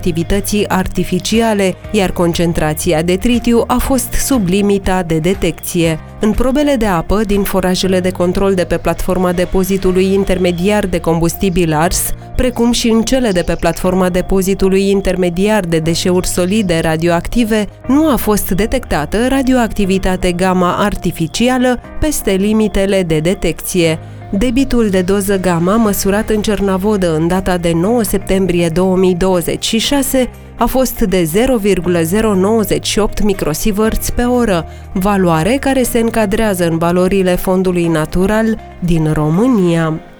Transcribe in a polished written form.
radioactivității artificiale, iar concentrația de tritiu a fost sub limita de detecție. În probele de apă din forajele de control de pe platforma depozitului intermediar de combustibil ars, precum și în cele de pe platforma depozitului intermediar de deșeuri solide radioactive, nu a fost detectată radioactivitate gamma artificială peste limitele de detecție. Debitul de doză gamma măsurat în Cernavodă în data de 9 septembrie 2026 a fost de 0,098 microsieverts pe oră, valoare care se încadrează în valorile Fondului Natural din România.